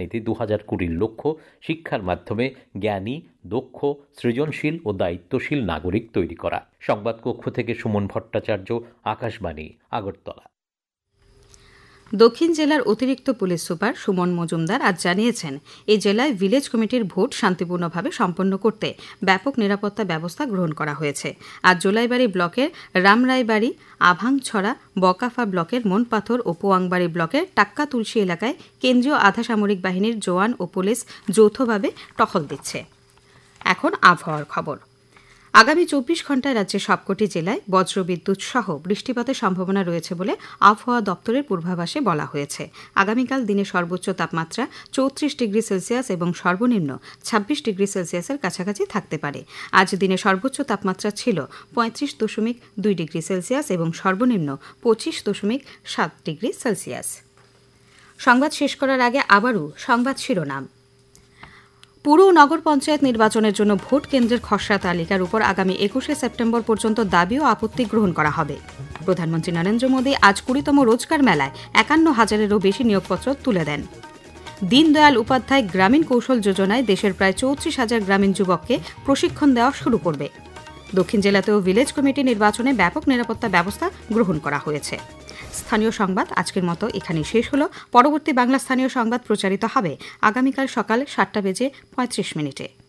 শিক্ষানীতি 2020 লক্ষ্য শিক্ষার মাধ্যমে জ্ঞানী, দক্ষ, সৃজনশীল ও দায়িত্বশীল নাগরিক তৈরি করা। সংবাদ কক্ষ থেকে সুমন ভট্টাচার্য, আকাশবাণী, আগরতলা। দক্ষিণ জেলার অতিরিক্ত পুলিশ সুপার সুমন মজুমদার আজ জানিয়েছেন, এই জেলায় ভিলেজ কমিটির ভোট শান্তিপূর্ণভাবে সম্পন্ন করতে ব্যাপক নিরাপত্তা ব্যবস্থা গ্রহণ করা হয়েছে। আজ জোলাইবাড়ি ব্লকের রামরাইবাড়ি, আভাংছড়া, বকাফা ব্লকের মনপাথর ও পোয়াংবাড়ি ব্লকের টাক্কা তুলসী এলাকায় কেন্দ্রীয় আধা সামরিক বাহিনীর জওয়ান ও পুলিশ যৌথভাবে টহল দিচ্ছে। এখন আবহাওয়ার খবর। আগামী 24 ঘণ্টায় রাজ্যের সবকটি জেলায় বজ্রবিদ্যুৎ সহ বৃষ্টিপাতের সম্ভাবনা রয়েছে বলে আবহাওয়া দপ্তরের পূর্বাভাসে বলা হয়েছে। আগামীকাল দিনে সর্বোচ্চ তাপমাত্রা 34 ডিগ্রি সেলসিয়াস এবং সর্বনিম্ন 26 ডিগ্রি সেলসিয়াসের কাছাকাছি থাকতে পারে। আজ দিনে সর্বোচ্চ তাপমাত্রা ছিল 35.2 ডিগ্রি সেলসিয়াস এবং সর্বনিম্ন 25.7 ডিগ্রি সেলসিয়াস। সংবাদ শেষ করার আগে আবারও সংবাদ শিরোনাম। পুর ও নগর পঞ্চায়েত নির্বাচনের জন্য ভোট কেন্দ্রের খসড়া তালিকার উপর আগামী 21শে সেপ্টেম্বর পর্যন্ত দাবি ও আপত্তি গ্রহণ করা হবে। প্রধানমন্ত্রী নরেন্দ্র মোদী আজ 20তম রোজগার মেলায় 51,000-এরও বেশি নিয়োগপত্র তুলে দেন। দীনদয়াল উপাধ্যায় গ্রামীণ কৌশল যোজনায় দেশের প্রায় 34,000 গ্রামীণ যুবককে প্রশিক্ষণ দেওয়া শুরু করবে। দক্ষিণ জেলাতেও ভিলেজ কমিটি নির্বাচনে ব্যাপক নিরাপত্তা ব্যবস্থা গ্রহণ করা হয়েছে। স্থানীয় সংবাদ আজকের মতো এখানেই শেষ হলো। পরবর্তী বাংলা স্থানীয় সংবাদ প্রচারিত হবে আগামীকাল সকাল 7:35 মিনিটে।